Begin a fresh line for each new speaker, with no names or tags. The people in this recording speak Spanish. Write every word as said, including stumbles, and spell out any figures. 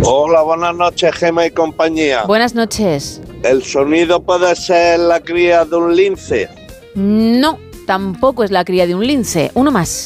Hola, buenas noches, Gema y compañía.
Buenas noches.
¿El sonido puede ser la cría de un lince?
No, tampoco es la cría de un lince. Uno más.